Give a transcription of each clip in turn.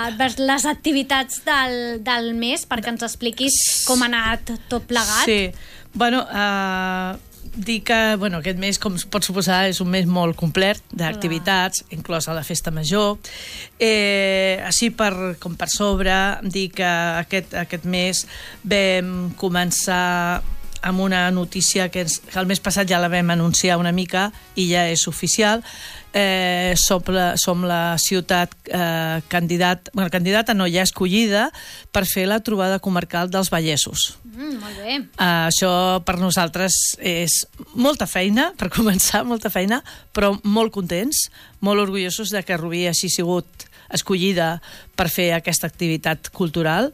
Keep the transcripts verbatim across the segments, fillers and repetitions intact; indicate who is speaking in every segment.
Speaker 1: les activitats del, del mes, perquè ens expliquis com ha anat tot plegat.
Speaker 2: Sí, bueno, eh, dir que bueno, aquest mes, com es pot suposar, és un mes molt complet d'activitats, inclosa la festa major. Eh, així per, com per sobre, dir que aquest, aquest mes vam començar amb una notícia que, ens, que el mes passat ja la vam anunciar una mica i ja és oficial. Eh, som, la, som la ciutat eh, candidat, bueno, candidata no, ja escollida per fer la trobada comarcal dels Vallesos.
Speaker 1: Mm, molt bé.
Speaker 2: Uh, això per nosaltres és molta feina, per començar, molta feina, però molt contents, molt orgullosos de que Rubí hagi sigut escollida per fer aquesta activitat cultural.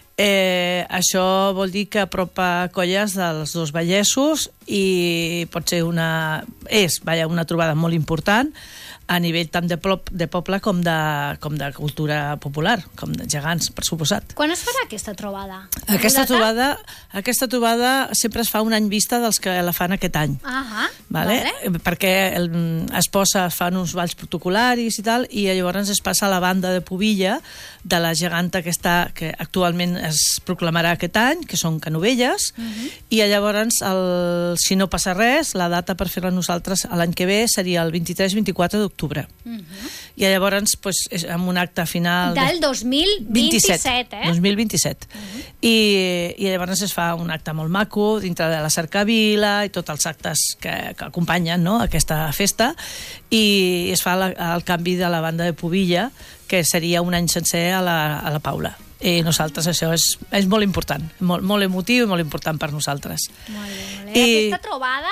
Speaker 2: Eh, això vol dir que apropa colles dels dos Vallesos i pot ser una... és, vaja, una trobada molt important a nivell tant de, plop, de poble com de, com de cultura popular, com de gegants, per suposat.
Speaker 1: Quan es farà aquesta trobada?
Speaker 2: Aquesta trobada, aquesta trobada sempre es fa un any vista dels que la fan aquest any.
Speaker 1: Ah,
Speaker 2: vale?
Speaker 1: Vale.
Speaker 2: Perquè el, es posa, es fan uns balls protocolaris i tal, i llavors es passa a la banda de Pubilla de la geganta que, està, que actualment es proclamarà aquest any, que són Canovelles, uh -huh. i llavors, el, si no passa res, la data per fer-la nosaltres l'any que ve seria el vint-i-tres vint-i-quatre d'octubre. Uh -huh. I llavors, pues, és amb un acte final...
Speaker 1: Del dos mil vint-i-set, eh?
Speaker 2: dos mil vint-i-set. Uh -huh. I, I llavors es fa un acte molt maco dintre de la cercavila i tots els actes que, que acompanyen, no?, aquesta festa, i es fa la, el canvi de la banda de Pubilla, que seria un any sencer a la, a la Paula. I nosaltres això és, és molt important, molt, molt emotiu i molt important per nosaltres.
Speaker 1: Molt bé, molt bé. I... Aquesta trobada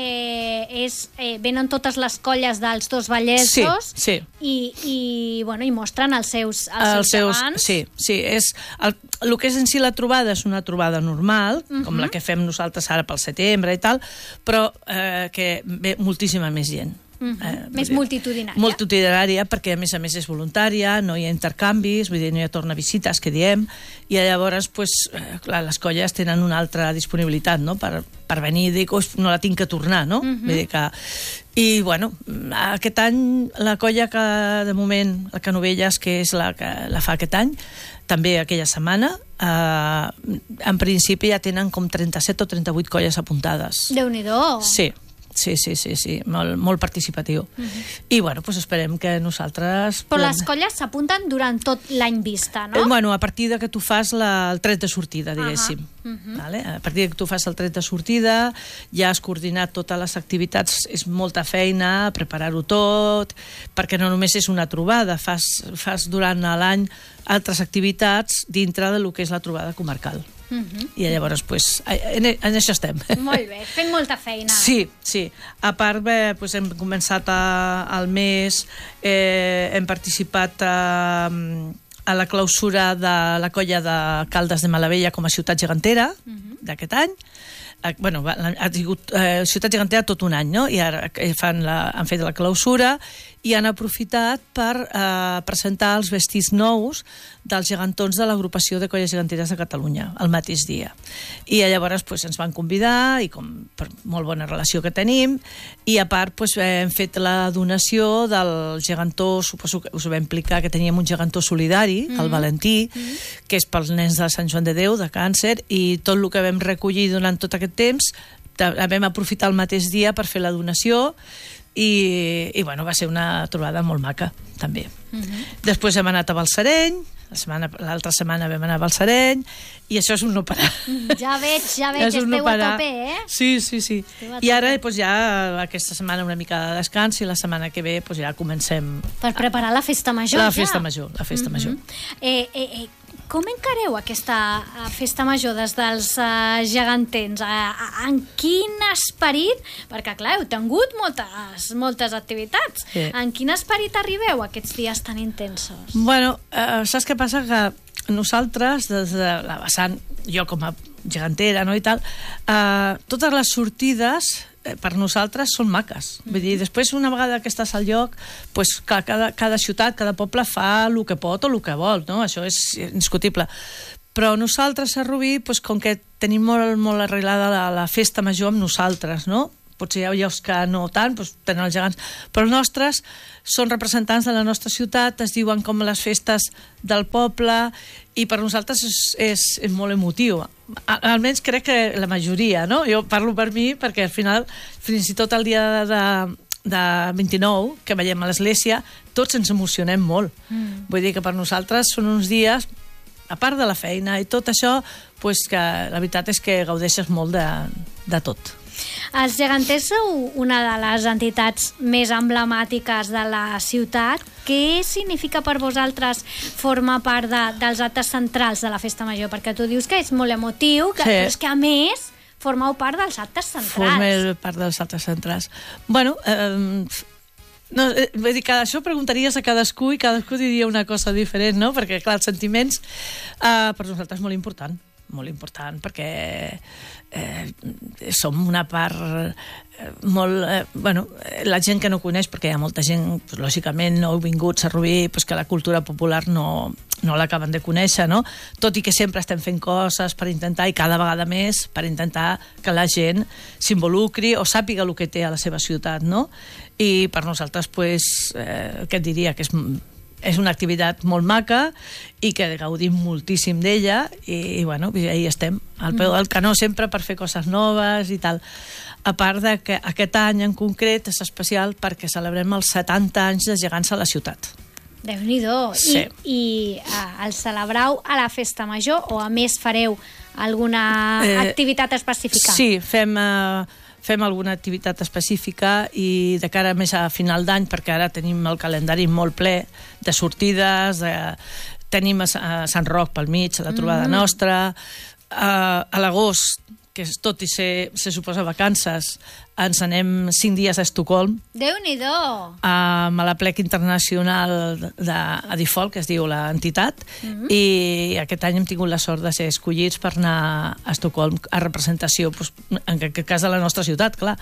Speaker 1: eh, és, eh, venen totes les colles dels dos Vallesos,
Speaker 2: sí, sí.
Speaker 1: I, i, bueno, i mostren els seus, els
Speaker 2: els
Speaker 1: seus,
Speaker 2: seus
Speaker 1: gegants.
Speaker 2: Sí, sí, és el, el que és en si la trobada és una trobada normal, uh -huh. com la que fem nosaltres ara pel setembre i tal, però eh, que ve moltíssima més gent.
Speaker 1: Uh -huh. eh, més multitudinària.
Speaker 2: Multitudinària, perquè a més a més és voluntària, no hi ha intercanvis, vull dir, no hi ha tornavisites, que diem, i llavors, pues, eh, clar, les colles tenen una altra disponibilitat, no?, per, per venir i dir, no la tinc que tornar, no? Uh -huh. Vull dir que... I, bueno, aquest any, la colla que, de moment, la Canovelles, que és la que la fa aquest any, també aquella setmana, eh, en principi ja tenen com trenta-set o trenta-vuit colles apuntades.
Speaker 1: Déu-n'hi-do!
Speaker 2: Sí. Sí, sí, sí, sí, molt, molt participatiu. Uh -huh. I, bueno, pues esperem que nosaltres...
Speaker 1: Però
Speaker 2: podem...
Speaker 1: les colles s'apunten durant tot l'any vista, no?
Speaker 2: Eh, bueno, a partir de que tu fas la, el tret de sortida, diguéssim. Uh -huh. Uh -huh. Vale? A partir de que tu fas el tret de sortida, ja has coordinat totes les activitats, és molta feina, preparar-ho tot, perquè no només és una trobada, fas, fas durant l'any altres activitats dintre de lo que és la trobada comarcal. Uh -huh. I llavors, pues, en, en això estem.
Speaker 1: Molt bé, fent molta feina.
Speaker 2: Sí, sí. A part, bé, pues, hem començat a, al mes, eh, hem participat a, a la clausura de la colla de Caldes de Malavella com a ciutat gegantera, uh -huh. d'aquest any. Bueno, ha tingut eh, ciutat gegantera tot un any, no? I ara fan la, han fet la clausura i han aprofitat per eh, presentar els vestits nous dels gegantons de l'agrupació de colles geganteres de Catalunya el mateix dia. I llavors pues, ens van convidar, i com per molt bona relació que tenim, i a part pues, hem fet la donació del gegantó, suposo que us ho vam implicar, que teníem un gegantó solidari, mm-hmm. el Valentí, mm-hmm. que és pels nens de Sant Joan de Déu, de càncer, i tot el que vam recollir durant tot aquest temps vam aprofitar el mateix dia per fer la donació i, i bueno, va ser una trobada molt maca també. Uh-huh. Després hem anat a Balsareny, la setmana, l'altra setmana vam anar a Balsareny, i això és un no parar.
Speaker 1: Ja veig, ja veig, esteu no a tope, eh?
Speaker 2: Sí, sí, sí. I ara pues, ja aquesta setmana una mica de descans i la setmana que ve pues, ja comencem...
Speaker 1: Per preparar la festa major,
Speaker 2: la
Speaker 1: ja?
Speaker 2: Festa major, la festa uh-huh. major.
Speaker 1: Eh, eh, eh, com encareu aquesta festa major des dels uh, gegantens? Uh, en quin esperit? Perquè, clar, heu tingut moltes, moltes activitats. Sí. En quin esperit arribeu aquests dies tan intensos?
Speaker 2: Bueno, uh, saps què passa? Que nosaltres, des de la vessant, jo com a gegantera, no, i tal, uh, totes les sortides per nosaltres són maques. Vull dir, després, una vegada que estàs al lloc, pues, cada, cada ciutat, cada poble fa el que pot o el que vol, no? Això és indiscutible. Però nosaltres a Rubí, pues, com que tenim molt, molt arreglada la, la festa major amb nosaltres, no? potser hi ha llocs que no tant, doncs tenen els gegants, però els nostres són representants de la nostra ciutat, es diuen com les festes del poble, i per nosaltres és, és, és molt emotiu. Almenys crec que la majoria, no? Jo parlo per mi, perquè al final, fins i tot el dia de, de vint-i-nou, que veiem a l'església, tots ens emocionem molt. Mm. Vull dir que per nosaltres són uns dies, a part de la feina i tot això, pues que la veritat és que gaudeixes molt de, de tot.
Speaker 1: Els geganters sou una de les entitats més emblemàtiques de la ciutat. Què significa per vosaltres formar part de, dels actes centrals de la Festa Major? Perquè tu dius que és molt emotiu, que, sí. Però és que a més formeu part dels actes centrals.
Speaker 2: Formeu part dels actes centrals. Bueno, eh, no, eh, vull dir que això preguntaries a cadascú i cadascú diria una cosa diferent, no? Perquè, clar, els sentiments eh, per nosaltres és molt important. molt important perquè eh, som una part eh, molt... Eh, bueno, la gent que no coneix, perquè hi ha molta gent, pues, lògicament, no heu vingut a Rubí, pues, que la cultura popular no, no l'acaben de conèixer, no? Tot i que sempre estem fent coses per intentar, i cada vegada més, per intentar que la gent s'involucri o sàpiga el que té a la seva ciutat, no? I per nosaltres, pues, eh, què et diria? Que és... és una activitat molt maca i que gaudim moltíssim d'ella i, i bueno, ahí estem, al peu del canó sempre per fer coses noves i tal. A part de que aquest any en concret és especial perquè celebrem els setanta anys de gegants a la ciutat.
Speaker 1: Déu-n'hi-do.
Speaker 2: Sí.
Speaker 1: I, i uh, el celebrau a la Festa Major o a més fareu alguna eh, activitat específica? Sí,
Speaker 2: fem... Uh, fem alguna activitat específica i de cara més a final d'any, perquè ara tenim el calendari molt ple de sortides, de... tenim a Sant Roc pel mig, a la trobada mm. nostra, a, a l'agost, que tot i ser, se suposa vacances, ens anem cinc dies a Estocolm.
Speaker 1: Déu-n'hi-do!
Speaker 2: Amb la plec internacional d'Adifol, que es diu l'entitat, mm-hmm. i aquest any hem tingut la sort de ser escollits per anar a Estocolm a representació, doncs, en aquest cas de la nostra ciutat, clar.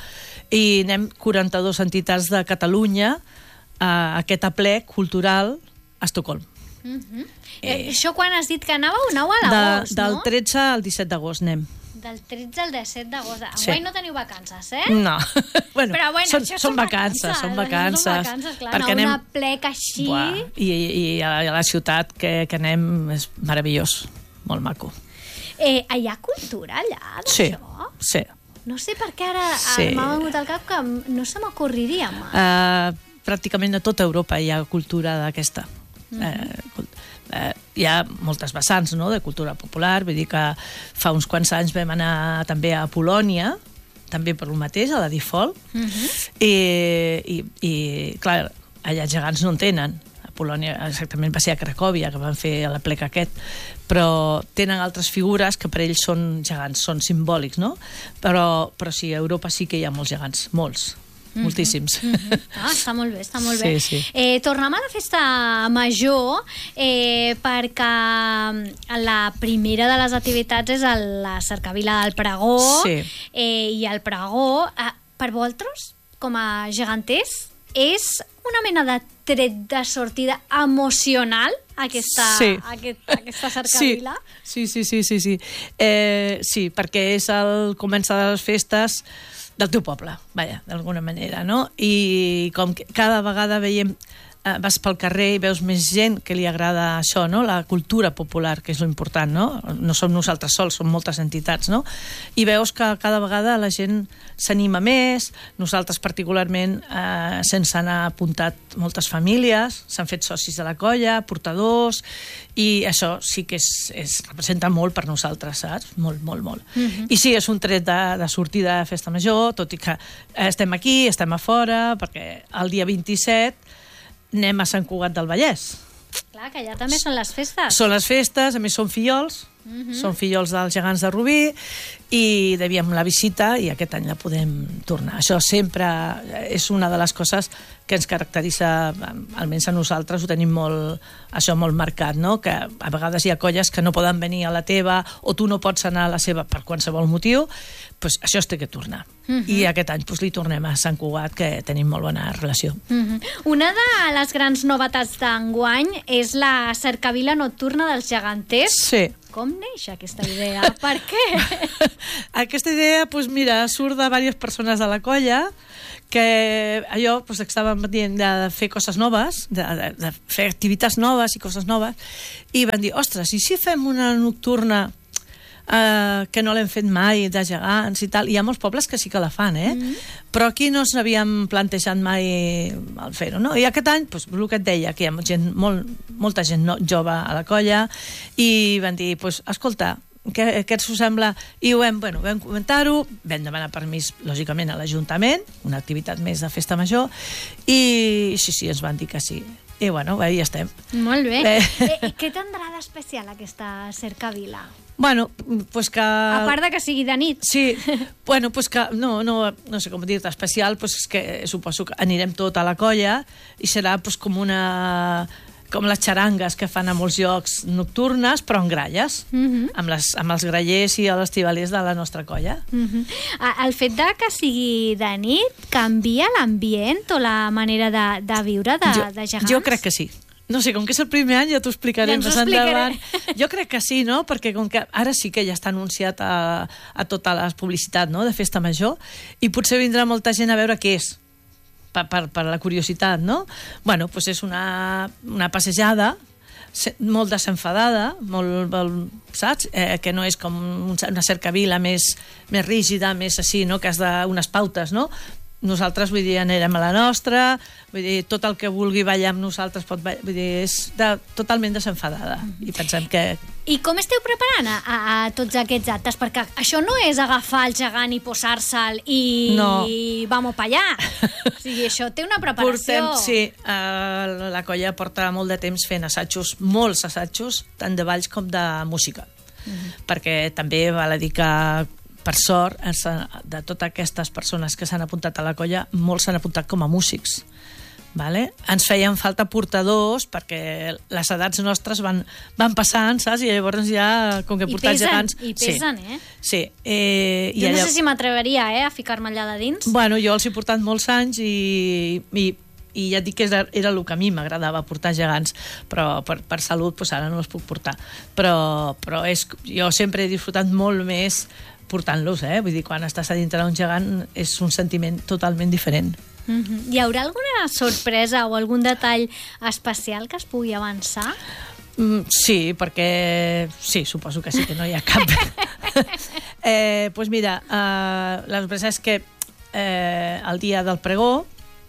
Speaker 2: I anem quaranta-dues entitats de Catalunya a aquest aplec cultural a Estocolm.
Speaker 1: Mm-hmm. eh, això quan has dit que anàveu? Anau a l'agost,
Speaker 2: de,
Speaker 1: no?
Speaker 2: Del tretze al disset d'agost anem.
Speaker 1: Del tretze al disset d'agost.
Speaker 2: Sí.
Speaker 1: Avui no teniu vacances, eh?
Speaker 2: No. bueno,
Speaker 1: Però bueno,
Speaker 2: són,
Speaker 1: això
Speaker 2: són
Speaker 1: són
Speaker 2: vacances,
Speaker 1: vacances.
Speaker 2: són vacances.
Speaker 1: Són vacances, clar.
Speaker 2: Perquè
Speaker 1: no,
Speaker 2: anem...
Speaker 1: una plec així...
Speaker 2: Buah, i, i a la ciutat que, que anem és meravellós, molt maco.
Speaker 1: Eh, hi ha cultura allà, d'això?
Speaker 2: Sí, sí.
Speaker 1: No sé per què ara
Speaker 2: sí.
Speaker 1: m'ha vengut al cap que no se m'ocorriria mai.
Speaker 2: Uh, pràcticament a tota Europa hi ha cultura d'aquesta. Mm-hmm. uh, Eh, hi ha moltes vessants, no?, de cultura popular, vull dir que fa uns quants anys vam anar també a Polònia, també per lo mateix, a la Difol, uh-huh. i, i, i clar, allà gegants no en tenen. A Polònia exactament va ser a Cracòvia, que van fer l'aplec aquest, però tenen altres figures que per ells són gegants, són simbòlics, no? Però, però sí, a Europa sí que hi ha molts gegants, molts. Mm-hmm. Moltíssims.
Speaker 1: Mm-hmm. Ah, està molt bé, està molt
Speaker 2: sí,
Speaker 1: bé.
Speaker 2: Sí.
Speaker 1: Eh, tornem a la Festa Major, eh, perquè la primera de les activitats és la cercavila del Pregó,
Speaker 2: sí.
Speaker 1: eh, i el Pregó, eh, per vosaltres, com a geganters, és una mena de tret de sortida emocional aquesta,
Speaker 2: sí.
Speaker 1: aquest, aquesta cercavila?
Speaker 2: Sí, sí, sí, sí, sí. Eh, sí, perquè és el començar de les festes del teu poble, vaja, d'alguna manera, no? I com que cada vegada veiem, eh, vas pel carrer i veus més gent que li agrada això, no? La cultura popular, que és lo important, no? No som nosaltres sols, som moltes entitats, no? I veus que cada vegada la gent s'anima més, nosaltres particularment eh, se'ns han apuntat moltes famílies, s'han fet socis de la colla, portadors, i això sí que és, és, representa molt per nosaltres, saps? Molt, molt, molt. Mm-hmm. I sí, és un tret de, de sortida de Festa Major, tot i que estem aquí, estem a fora, perquè el dia vint-i-set anem a Sant Cugat del Vallès.
Speaker 1: Clar, que allà també són les festes.
Speaker 2: Són les festes, a més són fillols, mm-hmm. són fillols dels gegants de Rubí, i devíem la visita i aquest any la podem tornar. Això sempre és una de les coses que ens caracteritza, almenys a nosaltres ho tenim molt, això molt marcat, no? Que a vegades hi ha colles que no poden venir a la teva o tu no pots anar a la seva per qualsevol motiu, doncs això es té que tornar. Uh-huh. I aquest any doncs, li tornem a Sant Cugat, que tenim molt bona relació.
Speaker 1: Uh-huh. Una de les grans novetats d'enguany és la cercavila nocturna dels geganters.
Speaker 2: Sí.
Speaker 1: com neix aquesta idea? Per què?
Speaker 2: Aquesta idea, doncs mira, surt de diverses persones de la colla que allò doncs, estàvem dient de fer coses noves, de, de, de fer activitats noves i coses noves, i van dir, ostres, i si fem una nocturna eh, que no l'hem fet mai, de gegants i tal? Hi ha molts pobles que sí que la fan, eh? Mm. Però aquí no ens n'havíem plantejat mai el fer-ho, no? I aquest any, doncs, el que et deia, que hi ha gent, molt, molta gent no, jove a la colla, i van dir, doncs, escolta, què, què us sembla? I ho vam, bueno, vam comentar-ho, vam demanar permís, lògicament, a l'Ajuntament, una activitat més de festa major, i sí, sí, ens van dir que sí. I bueno, bé, ja estem.
Speaker 1: Molt bé. Eh. Eh, què tindrà d'especial aquesta cercavila?
Speaker 2: Bueno, pues que...
Speaker 1: A part de que sigui de nit.
Speaker 2: Sí, bueno, pues que no, no, no sé com dir-te, especial, pues és que suposo que anirem tot a la colla i serà pues com una... com les xarangues que fan a molts llocs nocturnes, però en gralles, uh -huh. amb, les, amb els grallers i els estivalers de la nostra colla.
Speaker 1: Uh -huh. El fet de que sigui de nit canvia l'ambient o la manera de, de viure de,
Speaker 2: jo,
Speaker 1: de gegants?
Speaker 2: Jo crec que sí. No sé, com que és el primer any ja t'ho explicaré
Speaker 1: ja més endavant.
Speaker 2: Jo crec que sí, no? Perquè com que ara sí que ja està anunciat a, a tota la publicitat, no?, de Festa Major, i potser vindrà molta gent a veure què és, per, per, per la curiositat, no? Bueno, doncs és una, una passejada molt desenfadada, molt, molt saps? Eh, que no és com una cercavila més, més rígida, més així, no?, que has d'unes pautes, no? Nosaltres, vull dir, anirem a la nostra, vull dir, tot el que vulgui ballar amb nosaltres pot ballar, vull dir, és de, totalment desenfadada. Mm-hmm. I pensem que...
Speaker 1: I com esteu preparant a, a, a tots aquests actes? Perquè això no és agafar el gegant i posar-se'l i,
Speaker 2: no.
Speaker 1: i vamos pa allà. O sigui, això té una preparació.
Speaker 2: Portem, sí, uh, la colla porta molt de temps fent assajos, molts assajos, tant de balls com de música. Mm-hmm. Perquè també val a dir que per sort, de totes aquestes persones que s'han apuntat a la colla, molts s'han apuntat com a músics. Vale? Ens feien falta portadors perquè les edats nostres van, van passant, saps? I llavors ja, com que portar gegants...
Speaker 1: I pesen,
Speaker 2: sí.
Speaker 1: eh?
Speaker 2: Sí. Eh,
Speaker 1: jo
Speaker 2: i
Speaker 1: no
Speaker 2: allà...
Speaker 1: sé si m'atreveria eh, a ficar-me allà de dins.
Speaker 2: Bueno, jo els he portat molts anys i... i i ja et dic que era, era el que a mi m'agradava, portar gegants, però per, per salut pues, ara no els puc portar. Però, però és, jo sempre he disfrutat molt més portant-los, eh? Vull dir, quan estàs a dintre d'un gegant és un sentiment totalment diferent.
Speaker 1: Mm-hmm. Hi haurà alguna sorpresa o algun detall especial que es pugui avançar?
Speaker 2: Mm, sí, perquè... Sí, suposo que sí, que no hi ha cap. eh, pues mira, eh, la sorpresa és que eh, el dia del pregó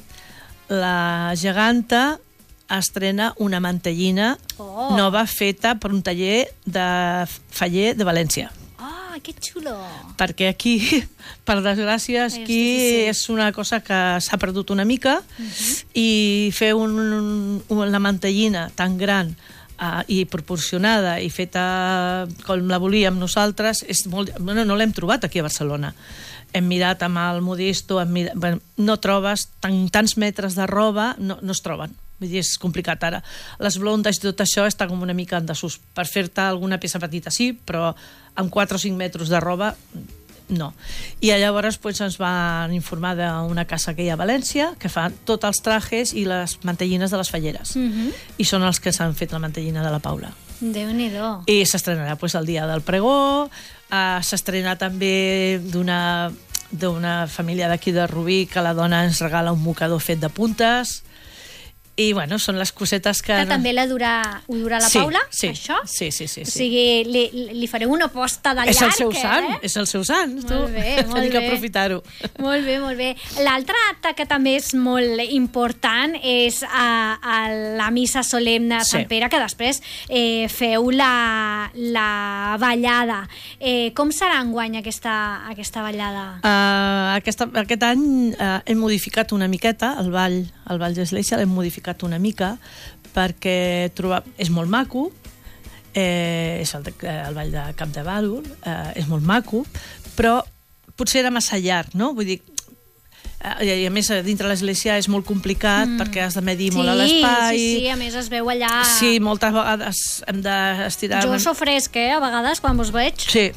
Speaker 2: la geganta estrena una mantellina oh. nova feta per un taller de faller de València.
Speaker 1: Ah, oh, que xulo!
Speaker 2: Perquè aquí, per desgràcia, aquí és, és una cosa que s'ha perdut una mica uh-huh. i fer un, un, una mantellina tan gran uh, i proporcionada i feta com la volíem nosaltres, és molt, bueno, no l'hem trobat aquí a Barcelona. Hem mirat amb el Modesto, hem mirat, bueno, no trobes tant, tants metres de roba, no, no es troben. Vull dir, és complicat ara. Les blondes i tot això està com una mica en desús. Per fer-te alguna peça petita sí, però amb quatre o cinc metres de roba, no. I llavors pues, ens van informar d'una casa que hi ha a València, que fa tots els trajes i les mantellines de les falleres. Mm-hmm. I són els que s'han fet la mantellina de la Paula.
Speaker 1: Déu-n'hi-do.
Speaker 2: I s'estrenarà pues, el dia del pregó, uh, s'estrena també d'una d'una família d'aquí de Rubí que la dona ens regala un mocador fet de puntes. I, bueno, són les cosetes que...
Speaker 1: Que també la durà, ho durà la
Speaker 2: sí,
Speaker 1: Paula,
Speaker 2: sí,
Speaker 1: això?
Speaker 2: Sí, sí, sí.
Speaker 1: O sigui, li, li fareu una posta de llarg,
Speaker 2: és el seu sant,
Speaker 1: eh?
Speaker 2: és el seu sant, tu.
Speaker 1: Molt bé, molt
Speaker 2: Tenim que
Speaker 1: bé.
Speaker 2: aprofitar-ho.
Speaker 1: Molt bé, molt bé. L'altre acte que també és molt important és a, a la missa solemne de Sant
Speaker 2: Sí.
Speaker 1: Pere, que després eh, feu la, la ballada. Eh, com serà enguany aquesta, aquesta ballada?
Speaker 2: Uh, aquesta, aquest any uh, hem modificat una miqueta el ball, el ball d'Església l'hem modificat una mica perquè trobar, és molt maco, eh, és el, de, el ball de Cap de Bàdol, eh, és molt maco, però potser era massa llarg, no? Vull dir, eh, i a més dintre l'església és molt complicat mm. perquè has de medir
Speaker 1: sí,
Speaker 2: molt a l'espai.
Speaker 1: Sí, sí, a més es veu allà...
Speaker 2: Sí, moltes vegades hem d'estirar...
Speaker 1: Jo s'ofresc, eh, a vegades, quan vos veig.
Speaker 2: Sí, sí.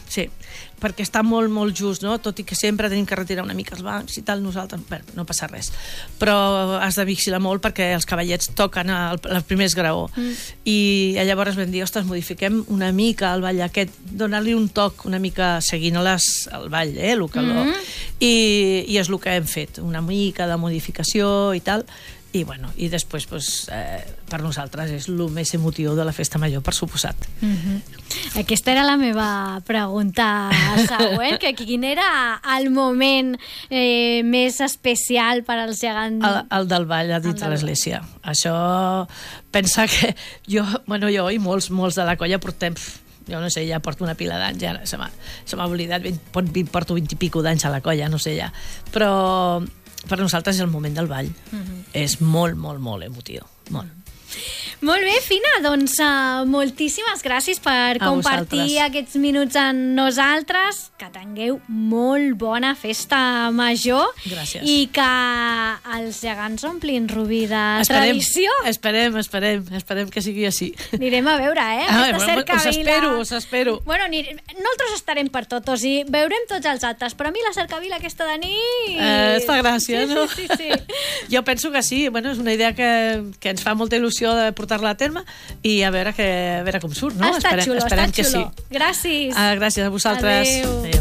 Speaker 2: perquè està molt, molt just, no? Tot i que sempre tenim que retirar una mica els bancs i tal, nosaltres, bé, no passa res. Però has de vigilar molt perquè els cavallets toquen el, el primer esgraó. Mm. I llavors vam dir, ostres, modifiquem una mica el ball aquest, donar-li un toc una mica seguint les, el ball, eh, el que mm. I, i és el que hem fet, una mica de modificació i tal, i bueno, i després pues, eh, per nosaltres és el més emotiu de la festa major, per suposat.
Speaker 1: Mm-hmm. Aquesta era la meva pregunta següent, que quin era el moment eh, més especial per als gegants?
Speaker 2: El, el del ball a dins de l'església. Això, pensa que jo, bueno, jo i molts, molts de la colla portem, jo no sé, ja porto una pila d'anys, ja se m'ha oblidat, porto vint i pico d'anys a la colla, no sé ja, però per nosaltres és el moment del ball. Mm-hmm. És molt, molt, molt emotiu. Molt.
Speaker 1: Molt bé, Fina, doncs uh, moltíssimes gràcies per
Speaker 2: a
Speaker 1: compartir
Speaker 2: vosaltres.
Speaker 1: Aquests minuts amb nosaltres, que tingueu molt bona festa major.
Speaker 2: Gràcies.
Speaker 1: I que els gegants omplin Rubí de
Speaker 2: esperem,
Speaker 1: tradició.
Speaker 2: Esperem, esperem, esperem que sigui així.
Speaker 1: Anirem a veure, eh?
Speaker 2: Ah,
Speaker 1: Aquesta
Speaker 2: bueno,
Speaker 1: cercavila.
Speaker 2: us espero, us espero.
Speaker 1: Bueno, anirem, nosaltres estarem per tot, o sigui, veurem tots els actes, però a mi la cercavila aquesta de nit...
Speaker 2: Eh, fa gràcia,
Speaker 1: sí,
Speaker 2: no?
Speaker 1: Sí, sí, sí.
Speaker 2: Jo penso que sí, bueno, és una idea que, que ens fa molta il·lusió de portar-la a terme i a veure, que, a veure com surt, no?
Speaker 1: Està
Speaker 2: esperem,
Speaker 1: xulo,
Speaker 2: esperem
Speaker 1: està xulo.
Speaker 2: Que sí.
Speaker 1: Gràcies.
Speaker 2: Ah, gràcies a vosaltres.
Speaker 1: Adéu.
Speaker 2: Adéu.